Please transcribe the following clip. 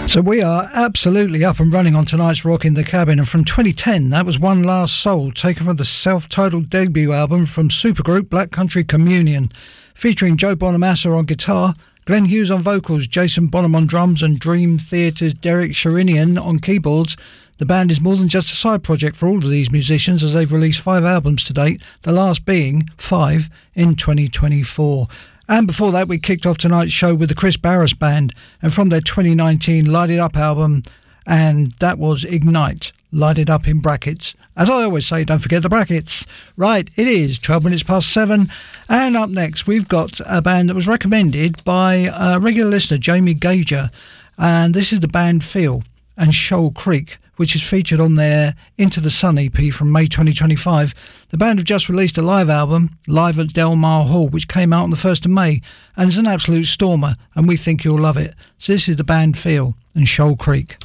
So we are absolutely up and running on tonight's Rock in the Cabin, and from 2010 that was One Last Soul, taken from the self-titled debut album from supergroup Black Country Communion, featuring Joe Bonamassa on guitar, Glenn Hughes on vocals, Jason Bonham on drums and Dream Theatre's Derek Sherinian on keyboards. The band is more than just a side project for all of these musicians, as they've released 5 albums to date, the last being 5 in 2024. And before that, we kicked off tonight's show with the Chris Barris Band, and from their 2019 Light It Up album, and that was Ignite, Light It Up in brackets. As I always say, don't forget the brackets. Right, it is 12 minutes past 7, and up next we've got a band that was recommended by a regular listener, Jamie Gager, and this is the band Feel and Shoal Creek, which is featured on their Into the Sun EP from May 2025. The band have just released a live album, Live at Del Mar Hall, which came out on the 1st of May, and it's an absolute stormer, and we think you'll love it. So this is the band Feel and Shoal Creek.